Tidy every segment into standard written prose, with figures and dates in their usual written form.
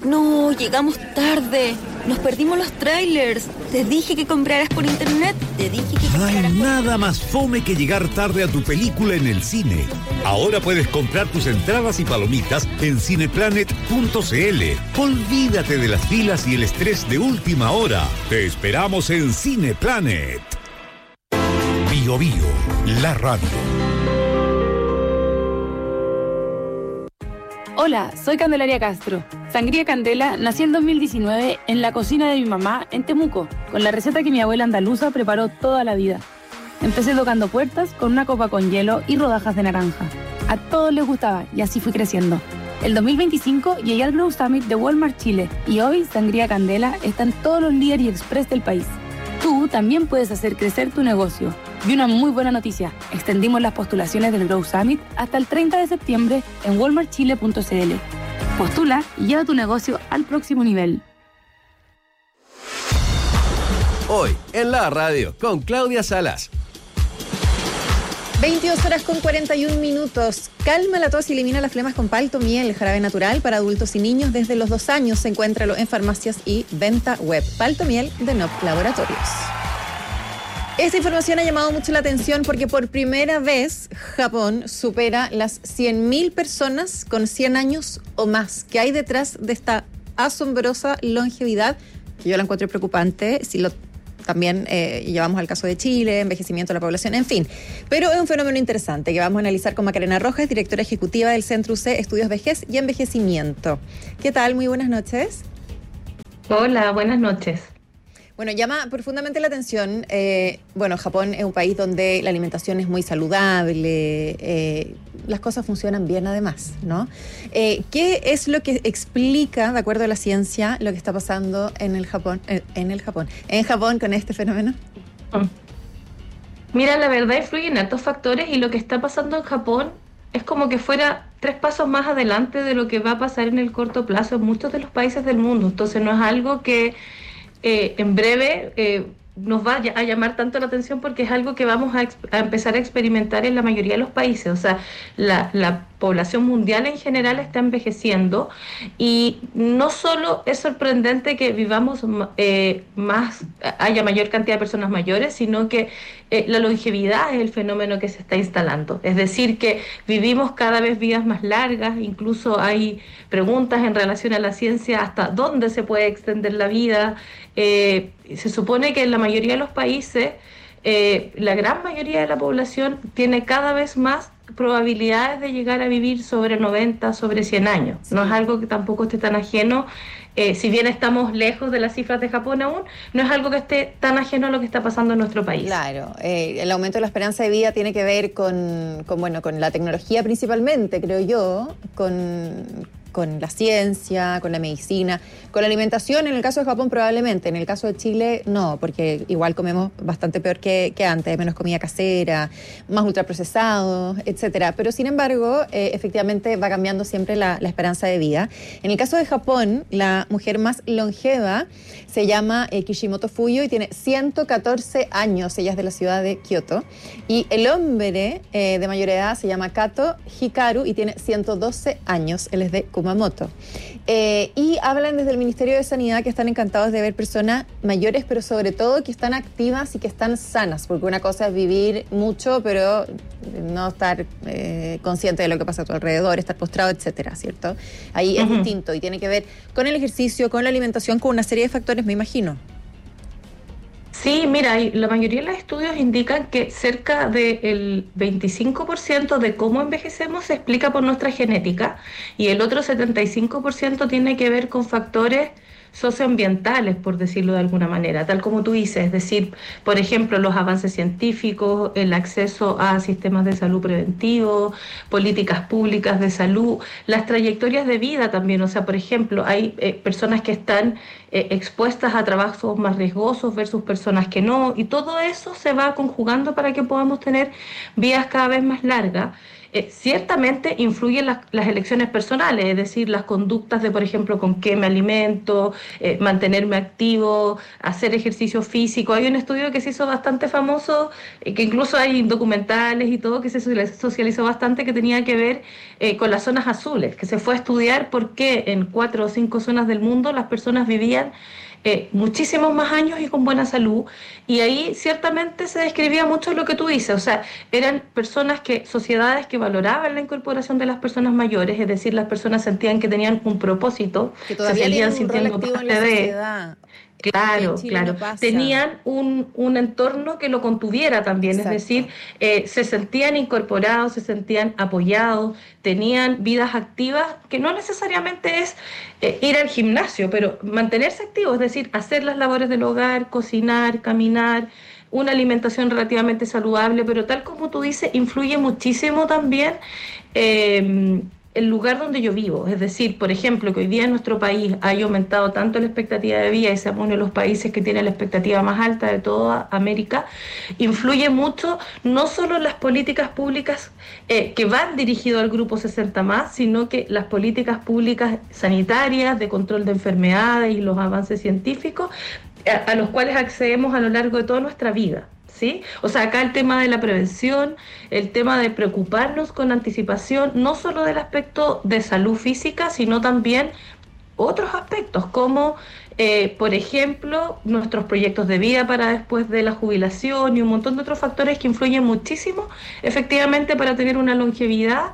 No, llegamos tarde. Nos perdimos los trailers. Te dije que compraras por internet. Te dije que No hay compraras nada más fome que llegar tarde a tu película en el cine. Ahora puedes comprar tus entradas y palomitas en cineplanet.cl. Olvídate de las filas y el estrés de última hora. Te esperamos en Cineplanet. Bio Bio, la radio. Hola, soy Candelaria Castro. Sangría Candela nació en 2019 en la cocina de mi mamá en Temuco, con la receta que mi abuela andaluza preparó toda la vida. Empecé tocando puertas con una copa con hielo y rodajas de naranja. A todos les gustaba y así fui creciendo. El 2025 llegué al Grow Summit de Walmart Chile y hoy Sangría Candela está en todos los líder y express del país. Tú también puedes hacer crecer tu negocio. Y una muy buena noticia, extendimos las postulaciones del Grow Summit hasta el 30 de septiembre en walmartchile.cl. Postula y lleva tu negocio al próximo nivel. Hoy en la radio con Claudia Salas. 22 horas con 41 minutos. Calma la tos y elimina las flemas con Palto Miel, jarabe natural para adultos y niños desde los 2 años. Encuéntralo en farmacias y venta web. Palto Miel de NOP Laboratorios. Esta información ha llamado mucho la atención porque por primera vez Japón supera las 100.000 personas con 100 años o más. ¿Qué hay detrás de esta asombrosa longevidad? Que yo la encuentro preocupante, también llevamos al caso de Chile, envejecimiento de la población, en fin. Pero es un fenómeno interesante que vamos a analizar con Macarena Rojas, directora ejecutiva del Centro UC Estudios Vejez y Envejecimiento. ¿Qué tal? Muy buenas noches. Hola, buenas noches. Bueno, llama profundamente la atención. Japón es un país donde la alimentación es muy saludable, las cosas funcionan bien además, ¿no? ¿Qué es lo que explica, de acuerdo a la ciencia, lo que está pasando en Japón con este fenómeno? Mira, la verdad influyen altos factores y lo que está pasando en Japón es como que fuera 3 pasos más adelante de lo que va a pasar en el corto plazo en muchos de los países del mundo. Entonces no es algo que en breve nos va a llamar tanto la atención porque es algo que vamos a empezar a experimentar en la mayoría de los países. O sea, la población mundial en general está envejeciendo y no solo es sorprendente que vivamos haya mayor cantidad de personas mayores, sino que la longevidad es el fenómeno que se está instalando. Es decir, que vivimos cada vez vidas más largas, incluso hay preguntas en relación a la ciencia hasta dónde se puede extender la vida. Se supone que en la mayoría de los países, la gran mayoría de la población tiene cada vez más probabilidades de llegar a vivir sobre 90, sobre 100 años. Sí. No es algo que tampoco esté tan ajeno, si bien estamos lejos de las cifras de Japón aún, no es algo que esté tan ajeno a lo que está pasando en nuestro país. Claro, el aumento de la esperanza de vida tiene que ver con la tecnología principalmente, creo yo, con la ciencia, con la medicina, con la alimentación. En el caso de Japón probablemente, en el caso de Chile no, porque igual comemos bastante peor que antes, menos comida casera, más ultraprocesados, etcétera. Pero sin embargo, efectivamente va cambiando siempre la esperanza de vida. En el caso de Japón, la mujer más longeva se llama Kishimoto Fuyo y tiene 114 años, ella es de la ciudad de Kioto. Y el hombre de mayor edad se llama Kato Hikaru y tiene 112 años, él es de Kumamoto. Y hablan desde el Ministerio de Sanidad que están encantados de ver personas mayores, pero sobre todo que están activas y que están sanas, porque una cosa es vivir mucho, pero no estar consciente de lo que pasa a tu alrededor, estar postrado, etcétera, ¿cierto? Ahí es distinto y tiene que ver con el ejercicio, con la alimentación, con una serie de factores, me imagino. Sí, mira, la mayoría de los estudios indican que cerca del 25% de cómo envejecemos se explica por nuestra genética y el otro 75% tiene que ver con factores socioambientales, por decirlo de alguna manera, tal como tú dices, es decir, por ejemplo, los avances científicos, el acceso a sistemas de salud preventivos, políticas públicas de salud, las trayectorias de vida también, o sea, por ejemplo, hay personas que están expuestas a trabajos más riesgosos versus personas que no, y todo eso se va conjugando para que podamos tener vidas cada vez más largas. ciertamente influyen las elecciones personales, es decir, las conductas de, por ejemplo, con qué me alimento, mantenerme activo, hacer ejercicio físico. Hay un estudio que se hizo bastante famoso, que incluso hay documentales y todo, que se socializó bastante, que tenía que ver con las zonas azules, que se fue a estudiar por qué en 4 o 5 zonas del mundo las personas vivían muchísimos más años y con buena salud, y ahí ciertamente se describía mucho lo que tú dices, o sea, eran sociedades que valoraban la incorporación de las personas mayores, es decir, las personas sentían que tenían un propósito, que todavía se seguían tienen un rol sintiendo activo en la parte de... sociedad. Claro, Chile claro. no pasa. Tenían un entorno que lo contuviera también, Exacto. es decir, se sentían incorporados, se sentían apoyados, tenían vidas activas, que no necesariamente es ir al gimnasio, pero mantenerse activos, es decir, hacer las labores del hogar, cocinar, caminar, una alimentación relativamente saludable, pero tal como tú dices, influye muchísimo también el lugar donde yo vivo. Es decir, por ejemplo, que hoy día en nuestro país haya aumentado tanto la expectativa de vida y seamos uno de los países que tiene la expectativa más alta de toda América, influye mucho no solo en las políticas públicas que van dirigidas al grupo 60+, sino que las políticas públicas sanitarias, de control de enfermedades y los avances científicos a los cuales accedemos a lo largo de toda nuestra vida. ¿Sí? O sea, acá el tema de la prevención, el tema de preocuparnos con anticipación, no solo del aspecto de salud física, sino también otros aspectos, como, por ejemplo, nuestros proyectos de vida para después de la jubilación y un montón de otros factores que influyen muchísimo, efectivamente, para tener una longevidad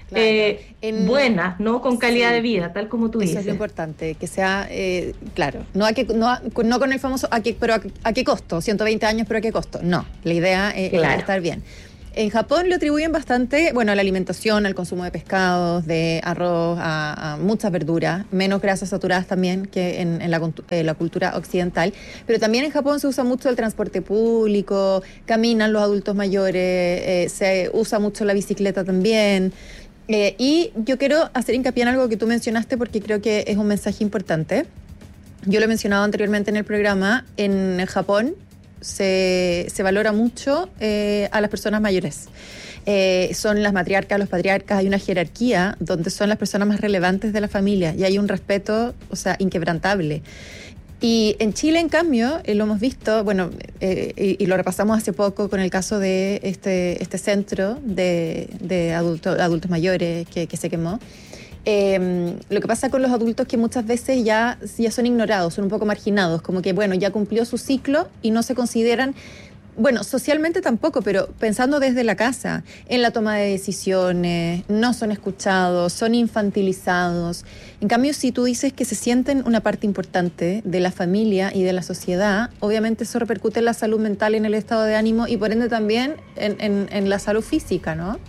buena, ¿no? Con calidad de vida, tal como tú dices. Eso es lo importante, que sea, claro, no con el famoso ¿a qué costo? 120 años, pero ¿a qué costo? No, la idea es estar bien. En Japón le atribuyen bastante, bueno, a la alimentación, al consumo de pescados, de arroz, a muchas verduras, menos grasas saturadas también que en la cultura occidental. Pero también en Japón se usa mucho el transporte público, caminan los adultos mayores, se usa mucho la bicicleta también. Y yo quiero hacer hincapié en algo que tú mencionaste porque creo que es un mensaje importante. Yo lo he mencionado anteriormente en el programa. En Japón se valora mucho a las personas mayores. Son las matriarcas, los patriarcas, hay una jerarquía donde son las personas más relevantes de la familia y hay un respeto, o sea, inquebrantable. Y en Chile, en cambio, lo hemos visto, bueno, y lo repasamos hace poco con el caso de este centro de adultos mayores que se quemó. Lo que pasa con los adultos es que muchas veces ya son ignorados, son un poco marginados, como que, bueno, ya cumplió su ciclo y no se consideran... Bueno, socialmente tampoco, pero pensando desde la casa, en la toma de decisiones, no son escuchados, son infantilizados. En cambio, si tú dices que se sienten una parte importante de la familia y de la sociedad, obviamente eso repercute en la salud mental, en el estado de ánimo y por ende también en la salud física, ¿no?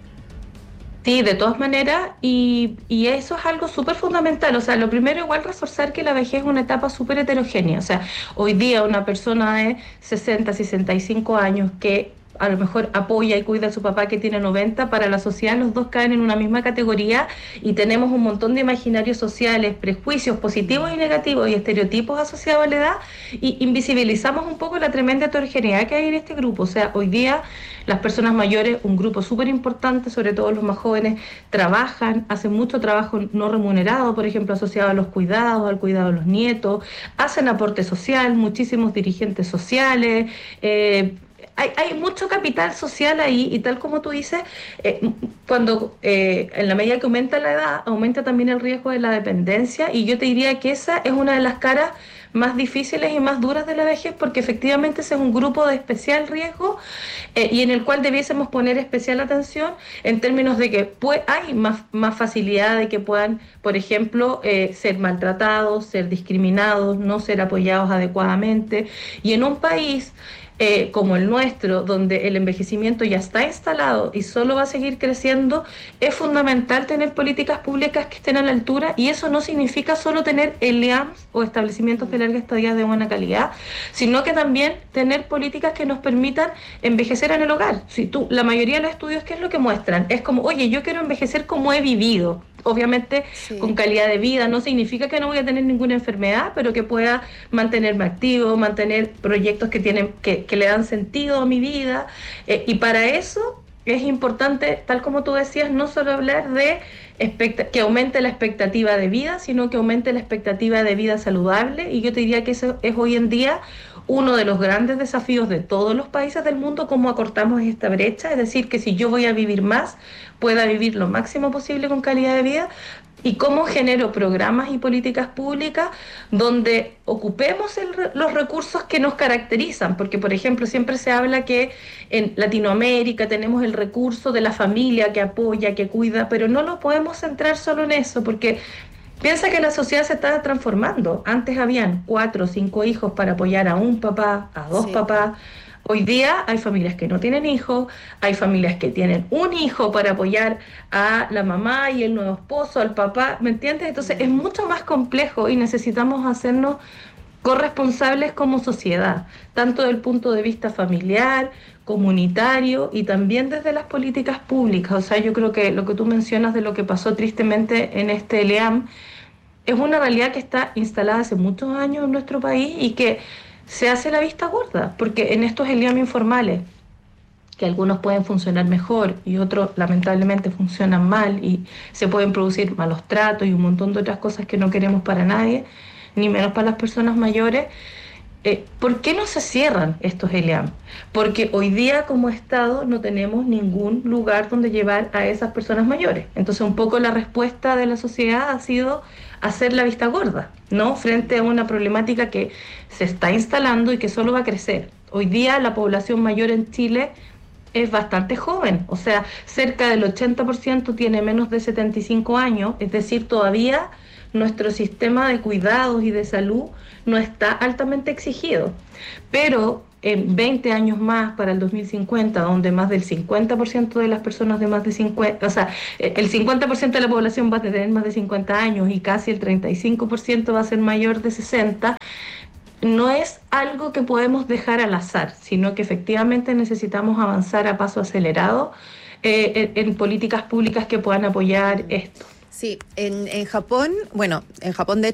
Sí, de todas maneras, y eso es algo súper fundamental. O sea, lo primero igual reforzar que la vejez es una etapa súper heterogénea. O sea, hoy día una persona de 60, 65 años que a lo mejor apoya y cuida a su papá que tiene 90, para la sociedad los dos caen en una misma categoría y tenemos un montón de imaginarios sociales, prejuicios positivos y negativos y estereotipos asociados a la edad, y invisibilizamos un poco la tremenda heterogeneidad que hay en este grupo. O sea, hoy día las personas mayores, un grupo súper importante, sobre todo los más jóvenes, trabajan, hacen mucho trabajo no remunerado, por ejemplo, asociado a los cuidados, al cuidado de los nietos, hacen aporte social, muchísimos dirigentes sociales, hay mucho capital social ahí, y tal como tú dices, cuando en la medida que aumenta la edad, aumenta también el riesgo de la dependencia, y yo te diría que esa es una de las caras más difíciles y más duras de la vejez, porque efectivamente ese es un grupo de especial riesgo y en el cual debiésemos poner especial atención en términos de que hay más facilidad de que puedan, por ejemplo, ser maltratados, ser discriminados, no ser apoyados adecuadamente, y en un país como el nuestro, donde el envejecimiento ya está instalado y solo va a seguir creciendo, es fundamental tener políticas públicas que estén a la altura, y eso no significa solo tener ELEAMS o establecimientos de larga estadía de buena calidad, sino que también tener políticas que nos permitan envejecer en el hogar. La mayoría de los estudios, ¿qué es lo que muestran? Es como, oye, yo quiero envejecer como he vivido. Obviamente, sí, con calidad de vida. No significa que no voy a tener ninguna enfermedad, pero que pueda mantenerme activo, mantener proyectos que le dan sentido a mi vida. Y para eso es importante, tal como tú decías, no solo hablar de que aumente la expectativa de vida, sino que aumente la expectativa de vida saludable, y yo te diría que eso es hoy en día uno de los grandes desafíos de todos los países del mundo, cómo acortamos esta brecha, es decir, que si yo voy a vivir más, pueda vivir lo máximo posible con calidad de vida, y cómo genero programas y políticas públicas donde ocupemos los recursos que nos caracterizan, porque por ejemplo siempre se habla que en Latinoamérica tenemos el recurso de la familia que apoya, que cuida, pero no lo podemos centrar solo en eso, porque piensa que la sociedad se está transformando. Antes habían 4 o 5 hijos para apoyar a un papá, a 2 papás. Hoy día hay familias que no tienen hijos, hay familias que tienen un hijo para apoyar a la mamá y el nuevo esposo, al papá, ¿me entiendes? Entonces es mucho más complejo y necesitamos hacernos corresponsables como sociedad, tanto desde el punto de vista familiar, comunitario y también desde las políticas públicas. O sea, yo creo que lo que tú mencionas de lo que pasó tristemente en este ELEAM es una realidad que está instalada hace muchos años en nuestro país y que se hace la vista gorda, porque en estos ELEAM informales, que algunos pueden funcionar mejor y otros lamentablemente funcionan mal y se pueden producir malos tratos y un montón de otras cosas que no queremos para nadie, ni menos para las personas mayores. ¿Por qué no se cierran estos ELEAM? Porque hoy día como Estado no tenemos ningún lugar donde llevar a esas personas mayores. Entonces un poco la respuesta de la sociedad ha sido hacer la vista gorda, ¿no? Frente a una problemática que se está instalando y que solo va a crecer. Hoy día la población mayor en Chile es bastante joven, o sea, cerca del 80% tiene menos de 75 años, es decir, todavía nuestro sistema de cuidados y de salud no está altamente exigido. Pero en 20 años más, para el 2050, donde más del 50% de las personas de más de 50, o sea, el 50% de la población va a tener más de 50 años y casi el 35% va a ser mayor de 60, no es algo que podemos dejar al azar, sino que efectivamente necesitamos avanzar a paso acelerado en políticas públicas que puedan apoyar esto. Sí, en Japón, bueno, en Japón de